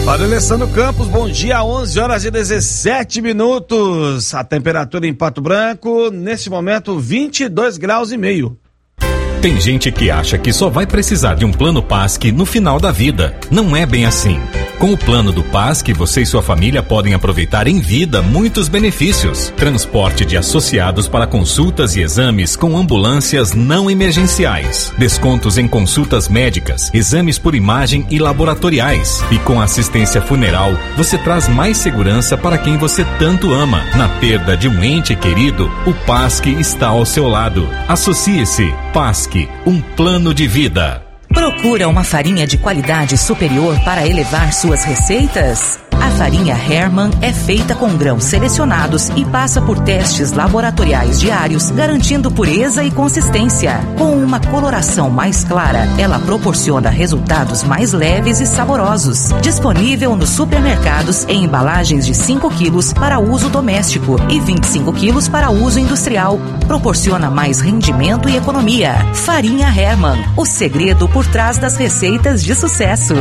Olha, Alessandro Campos, bom dia, 11 horas e 17 minutos. A temperatura em Pato Branco, nesse momento, 22 graus e meio. Tem gente que acha que só vai precisar de um plano PASC no final da vida. Não é bem assim. Com o plano do PASC, você e sua família podem aproveitar em vida muitos benefícios. Transporte de associados para consultas e exames com ambulâncias não emergenciais. Descontos em consultas médicas, exames por imagem e laboratoriais. E com assistência funeral, você traz mais segurança para quem você tanto ama. Na perda de um ente querido, o PASC está ao seu lado. Associe-se. PASC, um plano de vida. Procura uma farinha de qualidade superior para elevar suas receitas? A farinha Hermann é feita com grãos selecionados e passa por testes laboratoriais diários, garantindo pureza e consistência. Com uma coloração mais clara, ela proporciona resultados mais leves e saborosos. Disponível nos supermercados em embalagens de 5 quilos para uso doméstico e 25 quilos para uso industrial. Proporciona mais rendimento e economia. Farinha Hermann, o segredo por trás das receitas de sucesso.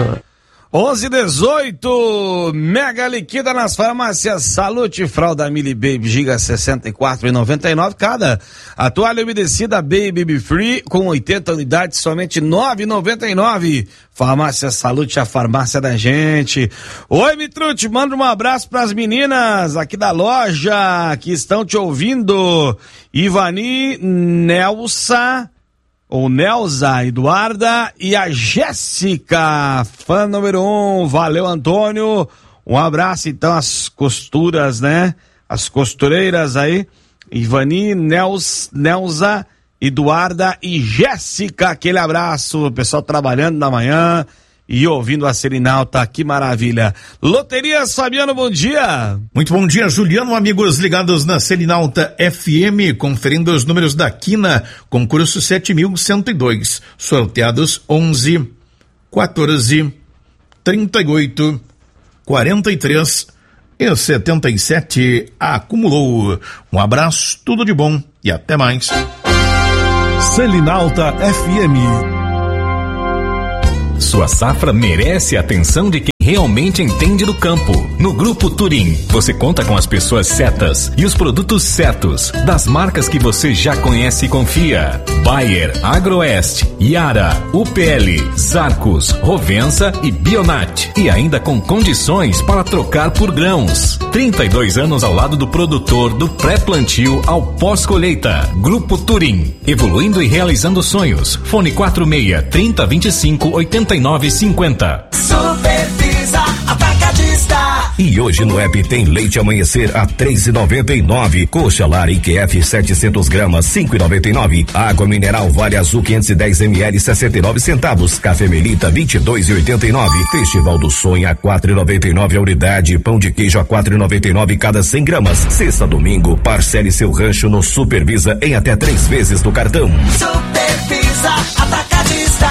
11:18, mega liquida nas farmácias Salute, fralda Mili Baby Giga 64,99 cada. A toalha umedecida Baby Free com 80 unidades, somente 9,99. Farmácia Salute, a farmácia da gente. Oi, Mitrute, manda um abraço pras meninas aqui da loja que estão te ouvindo. Ivani, Nelsa, Eduarda e a Jéssica, fã número 1, valeu, Antônio, um abraço então às costuras, né, as costureiras aí, Ivani, Nelza, Eduarda e Jéssica, aquele abraço, o pessoal trabalhando na manhã e ouvindo a Selinalta, que maravilha. Loterias, Fabiano, bom dia. Muito bom dia, Juliano, amigos ligados na Selinalta FM, conferindo os números da quina, concurso 7.102, sorteados 11, 14, 38, 43 e 77, acumulou. Um abraço, tudo de bom e até mais. Selinalta FM. Sua safra merece a atenção de quem realmente entende do campo. No Grupo Turim, você conta com as pessoas certas e os produtos certos, das marcas que você já conhece e confia. Bayer, Agroeste, Yara, UPL, Zarcos, Rovensa e Bionat. E ainda com condições para trocar por grãos. 32 anos ao lado do produtor, do pré-plantio ao pós-colheita. Grupo Turim, evoluindo e realizando sonhos. Fone 46-3025-8950. Supervisa Atacadista. E hoje no app tem leite amanhecer a 3,99, coxa Lar IQF 700 gramas 5,99, água mineral Vale Azul 510 ml 69 centavos, café Melita 22,89, Festival do Sonho a 4,99 a unidade, pão de queijo a 4,99 cada 100 gramas. Sexta a domingo, parcele seu rancho no Supervisa em até 3 vezes no cartão. Supervisa Atacadista.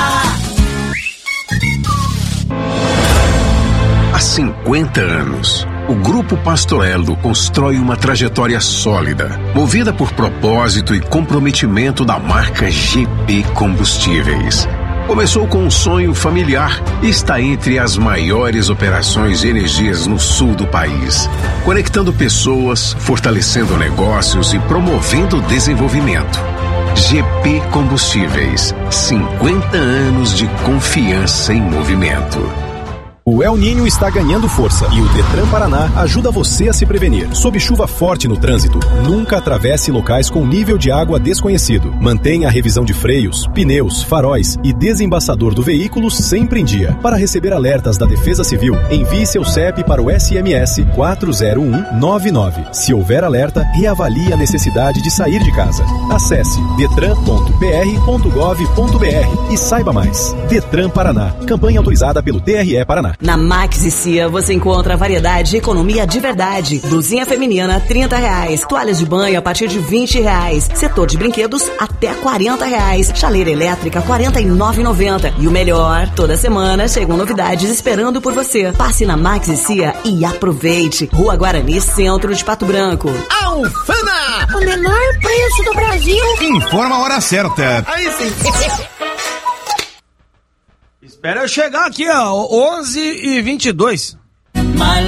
Há 50 anos, o Grupo Pastorello constrói uma trajetória sólida, movida por propósito e comprometimento da marca GP Combustíveis. Começou com um sonho familiar e está entre as maiores operações de energias no sul do país, conectando pessoas, fortalecendo negócios e promovendo o desenvolvimento. GP Combustíveis, 50 anos de confiança em movimento. O El Niño está ganhando força e o Detran Paraná ajuda você a se prevenir. Sob chuva forte no trânsito, nunca atravesse locais com nível de água desconhecido. Mantenha a revisão de freios, pneus, faróis e desembaçador do veículo sempre em dia. Para receber alertas da Defesa Civil, envie seu CEP para o SMS 40199. Se houver alerta, reavalie a necessidade de sair de casa. Acesse detran.pr.gov.br e saiba mais. Detran Paraná, campanha autorizada pelo TRE Paraná. Na Maxi Cia você encontra variedade e economia de verdade. Blusinha feminina R$30, toalhas de banho a partir de R$20, setor de brinquedos até R$40, chaleira elétrica R$49,90. E o melhor, toda semana chegam novidades esperando por você. Passe na Maxi Cia e aproveite. Rua Guarani, centro de Pato Branco. Alfama! O menor preço do Brasil. Informa a hora certa. Aí sim. Espera eu chegar aqui, ó, 11h22. My